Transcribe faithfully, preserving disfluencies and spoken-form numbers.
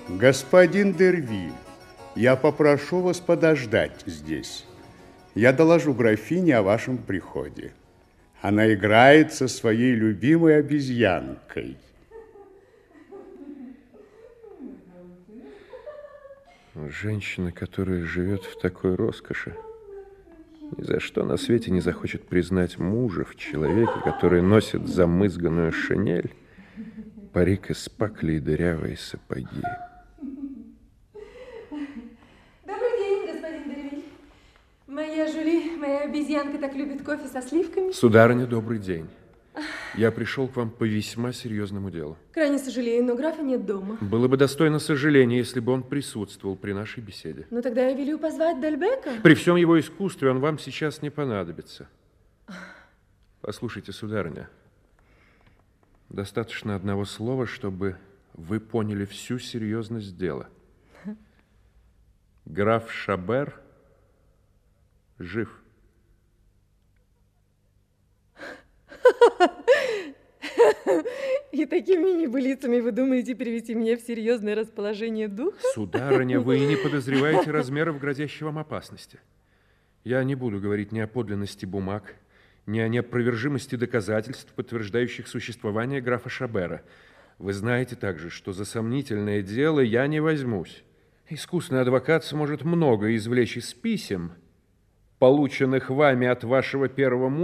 Господин Дервиль, я попрошу вас подождать здесь. Я доложу графине о вашем приходе. Она играет со своей любимой обезьянкой. Женщина, которая живет в такой роскоши, ни за что на свете не захочет признать мужа в человеке, который носит замызганную шинель, парик из пакли и дырявые сапоги. Добрый день, господин Дервиль. Моя Жюли, моя обезьянка так любит кофе со сливками. Сударыня, добрый день. Я пришел к вам по весьма серьезному делу. Крайне сожалею, но графа нет дома. Было бы достойно сожаления, если бы он присутствовал при нашей беседе. Ну, тогда я велю позвать Дальбека. При всем его искусстве он вам сейчас не понадобится. Послушайте, сударыня, достаточно одного слова, чтобы вы поняли всю серьезность дела. Граф Шабер жив. И такими небылицами вы думаете перевести меня в серьезное расположение духа? Сударыня, вы и не подозреваете размеров грозящей вам опасности. Я не буду говорить ни о подлинности бумаг, ни о неопровержимости доказательств, подтверждающих существование графа Шабера. Вы знаете также, что за сомнительное дело я не возьмусь. Искусный адвокат сможет много извлечь из писем, полученных вами от вашего первого мужа,